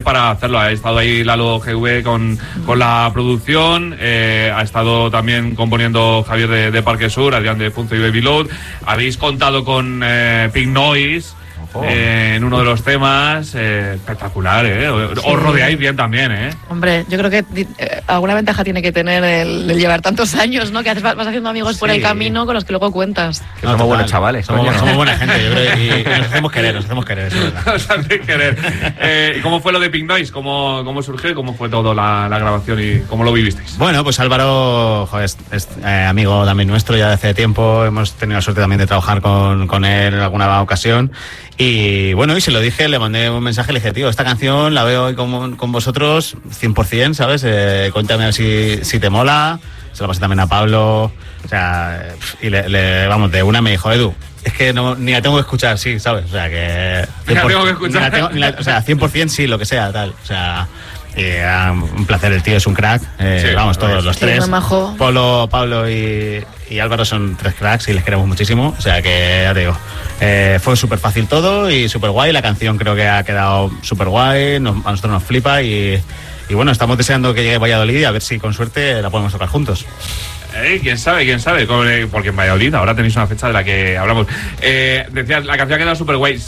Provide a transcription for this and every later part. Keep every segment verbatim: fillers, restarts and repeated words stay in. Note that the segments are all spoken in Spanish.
para hacerlo. Ha estado ahí Lalo G V con, con la producción, eh, ha estado también componiendo Javier de, de Parque Sur, Adrián de Punto y Baby Load. Habéis contado con eh, Pink Noise eh, en uno de los temas, eh, espectacular, ¿eh? Os sí. rodeáis bien también, ¿eh? Hombre, yo creo que eh, alguna ventaja tiene que tener el, el llevar tantos años, ¿no? Que haces, vas haciendo amigos sí. por el camino con los que luego cuentas. Que no, somos total. buenos chavales. Somos, somos buena gente, yo creo, y, y nos hacemos querer, nos hacemos querer, eso es verdad. Nos hacéis querer. Eh, ¿Y cómo fue lo de Pink Noise? ¿Cómo, cómo surgió? ¿Cómo fue todo la, la grabación y cómo lo vivisteis? Bueno, pues Álvaro, joder, es, es eh, amigo también nuestro ya de hace tiempo. Hemos tenido la suerte también de trabajar con, con él en alguna ocasión. Y bueno, y se lo dije, le mandé un mensaje, le dije, tío, esta canción la veo hoy con, con vosotros cien por ciento, ¿sabes? Eh, cuéntame a ver si, si te mola. Se lo pasé también a Pablo. O sea, y le, le vamos, de una me dijo, Edu, es que no, ni la tengo que escuchar, sí, ¿sabes? O sea, que... Ni la tengo que escuchar. Ni la tengo, ni la, o sea, cien por ciento sí, lo que sea, tal. O sea... Y era un placer, el tío es un crack. Eh, sí, vamos, todos los sí, tres. Pablo, Pablo y, y Álvaro son tres cracks y les queremos muchísimo. O sea que, ya te digo, eh, fue súper fácil todo y súper guay. La canción creo que ha quedado súper guay. Nos, a nosotros nos flipa y, y bueno, estamos deseando que llegue Valladolid y a ver si con suerte la podemos tocar juntos. Eh, quién sabe, quién sabe, porque en Valladolid ahora tenéis una fecha de la que hablamos. Eh, decías, la canción ha quedado súper guay.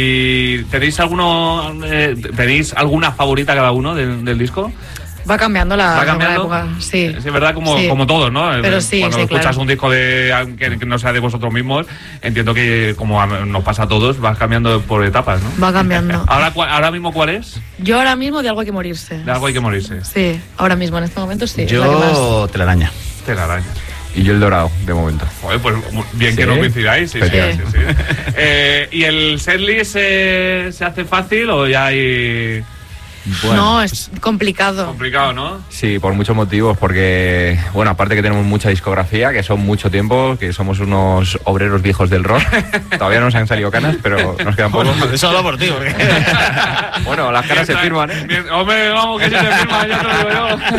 Si tenéis alguno, eh, tenéis alguna favorita cada uno del, del disco. Va cambiando la, ¿Va cambiando? la época, sí. Es verdad, como, sí. como todos, ¿no? Pero sí, Cuando sí, escuchas claro. un disco de que, que no sea de vosotros mismos, entiendo que como a, nos pasa a todos, vas cambiando por etapas, ¿no? Va cambiando. ¿Ahora, ahora mismo cuál es? Yo ahora mismo de Algo hay que morirse. De Algo hay que morirse. Sí, ahora mismo, en este momento sí. Yo, Telaraña. Telaraña. Y yo el Dorado, de momento. Joder, pues bien ¿Sí? que no coincidáis. Sí, sí, sí. sí, sí. eh, ¿Y el setlist eh, se hace fácil o ya hay...? Bueno, no, es complicado. Complicado, ¿no? Sí, por muchos motivos, porque, bueno, aparte que tenemos mucha discografía, que son mucho tiempo, que somos unos obreros viejos del rock. Todavía no nos han salido canas, pero nos quedan pocos. Bueno, eso hablo por ti, porque... Bueno, las canas se firman, ¿eh? Bien, hombre, vamos, que se te firman, ya te lo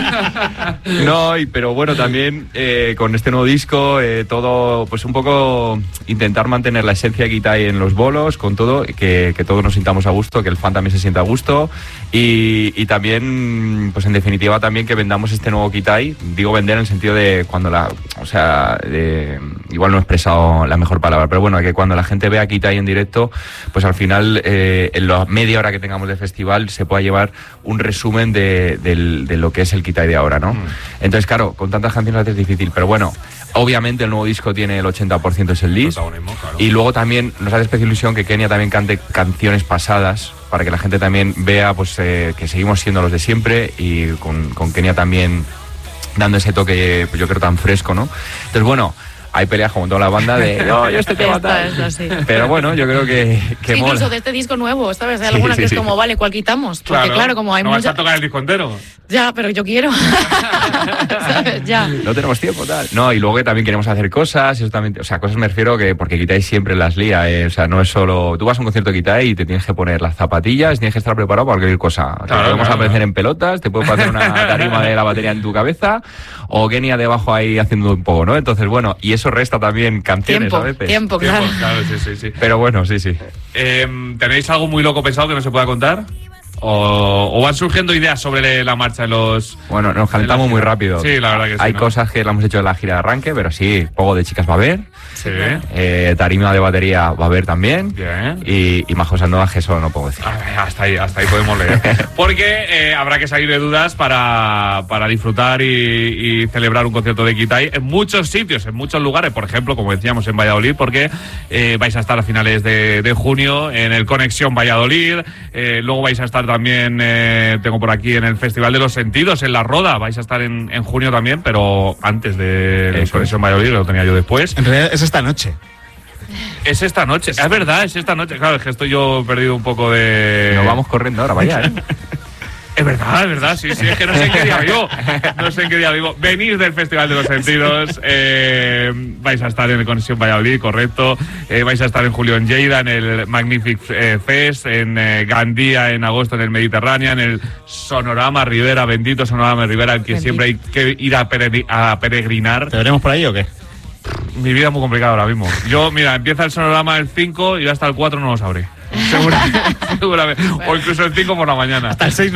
digo yo. No, y, pero bueno, también eh, con este nuevo disco, eh, todo, pues un poco intentar mantener la esencia de Kitai en los bolos, con todo, que, que todos nos sintamos a gusto, que el fan también se sienta a gusto, y Y, y también, pues en definitiva, también que vendamos este nuevo Kitai. Digo vender en el sentido de cuando la... O sea, de, igual no he expresado la mejor palabra, pero bueno, que cuando la gente vea Kitai en directo, pues al final, eh, en la media hora que tengamos de festival, se pueda llevar un resumen de, de, de lo que es el Kitai de ahora, ¿no? Mm. Entonces, claro, con tantas canciones es difícil, pero bueno... Obviamente el nuevo disco tiene el ochenta por ciento es el list, claro. Y luego también nos hace especial ilusión que Kenia también cante canciones pasadas para que la gente también vea pues eh, que seguimos siendo los de siempre y con, con Kenia también dando ese toque pues, yo creo tan fresco, ¿no? Entonces bueno, hay peleas como toda la banda de no, yo este tema tal. Sí. Pero bueno, yo creo que, que sí, mola. Incluso de este disco nuevo, ¿sabes? Hay alguna sí, sí, que es sí. como, vale, ¿cuál quitamos? Porque claro, claro como hay no mucha... vas a tocar el disco entero. Ya, pero yo quiero. ¿Sabes? Ya. No tenemos tiempo, tal. No, y luego que también queremos hacer cosas, eso también, o sea, cosas me refiero que porque Kitai siempre las lía, eh, o sea, no es solo... Tú vas a un concierto de Kitai y te tienes que poner las zapatillas, tienes que estar preparado para cualquier cosa. Claro, te podemos claro, aparecer claro. en pelotas, te puede pasar una tarima de la batería en tu cabeza o Kenia debajo ahí haciendo un poco, ¿no? Entonces, bueno, y eso resta también canciones tiempo, a veces. Tiempo, claro. Tiempo, claro, sí, sí, sí. Pero bueno, sí, sí. Eh, ¿Tenéis algo muy loco pensado que no se pueda contar? O, ¿O van surgiendo ideas sobre la marcha en los...? Bueno, nos calentamos muy rápido. Sí, la verdad que sí. Hay ¿no? cosas que la hemos hecho en la gira de arranque, pero sí, poco de chicas va a haber. Sí. Eh, tarima de batería va a haber también. Bien. Y, y más cosas nuevas que eso no puedo decir. Ah, hasta ahí, hasta ahí podemos leer. Porque eh, habrá que salir de dudas para, para disfrutar y, y celebrar un concierto de Kitai en muchos sitios, en muchos lugares. Por ejemplo, como decíamos, en Valladolid, porque eh, vais a estar a finales de, de junio en el Conexión Valladolid. Eh, luego vais a estar también, eh, tengo por aquí, en el Festival de los Sentidos, en La Roda. Vais a estar en, en junio también, pero antes de Eso. Conexión Valladolid, lo tenía yo después. En realidad es esta noche. Es esta noche, es, es verdad, es esta noche. Claro, es que estoy yo perdido un poco de... Nos vamos corriendo ahora, vaya, ¿eh? Es verdad, es verdad, sí, sí, es que no sé en qué día vivo. No sé en qué día vivo. Venís del Festival de los Sentidos, eh, vais a estar en el Conexión Valladolid, correcto. Eh, vais a estar en julio en Lleida, en el Magnific eh, Fest, en eh, Gandía en agosto en el Mediterráneo, en el Sonorama Rivera, bendito Sonorama Rivera, al que bendito. Siempre hay que ir a, peregr a peregrinar. ¿Te veremos por ahí o qué? Mi vida es muy complicada ahora mismo. Yo, mira, empieza el Sonorama el cinco y hasta el cuatro no lo sabré. Seguramente, seguramente. O incluso el cinco por la mañana. Hasta el seis